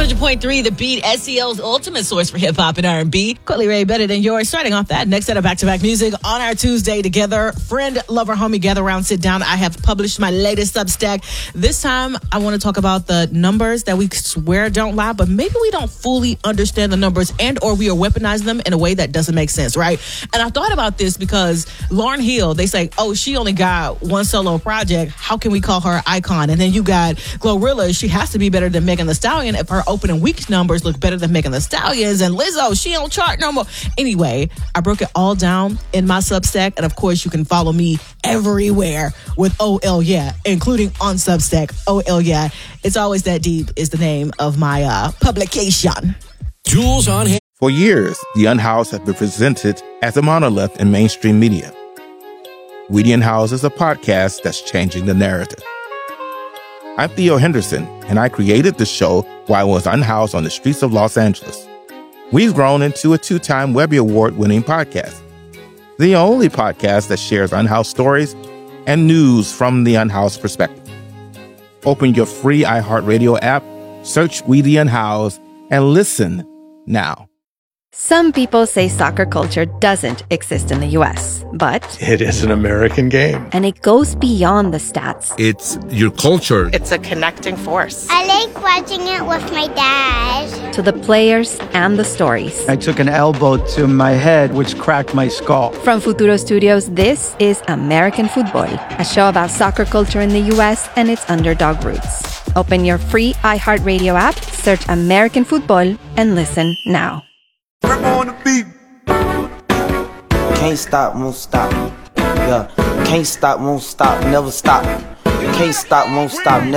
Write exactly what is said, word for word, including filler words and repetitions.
one hundred point three The Beat, S E L's ultimate source for hip-hop and R and B. Courtney Ray, better than yours. Starting off that next set of back-to-back music on our Tuesday together. Friend, lover, homie, gather around, sit down. I have published my latest Substack. This time, I want to talk about the numbers that we swear don't lie, but maybe we don't fully understand the numbers and or we are weaponizing them in a way that doesn't make sense, right? And I thought about this because Lauryn Hill, they say, oh, she only got one solo project. How can we call her an icon? And then you got Glorilla. She has to be better than Megan Thee Stallion if her opening week numbers look better than Megan Thee Stallion's. And Lizzo, she don't chart no more. Anyway, I broke it all down in my Substack. And of course, you can follow me everywhere with O L Yeah, including on Substack. O L Yeah. It's Always That Deep is the name of my uh, publication. Jules on hand. For years, the Unhoused have been presented as a monolith in mainstream media. We the Unhoused is a podcast that's changing the narrative. I'm Theo Henderson, and I created the show while I was unhoused on the streets of Los Angeles. We've grown into a two-time Webby Award-winning podcast, the only podcast that shares unhoused stories and news from the unhoused perspective. Open your free iHeartRadio app, search We the Unhoused, and listen now. Some people say soccer culture doesn't exist in the U S, but it is an American game. And it goes beyond the stats. It's your culture. It's a connecting force. I like watching it with my dad. To the players and the stories. I took an elbow to my head, which cracked my skull. From Futuro Studios, this is American Football, a show about soccer culture in the U S and its underdog roots. Open your free iHeartRadio app, search American Football, and listen now. On the beat. Can't stop, won't stop. Yeah, can't stop, won't stop, never stop. You can't stop, won't stop, never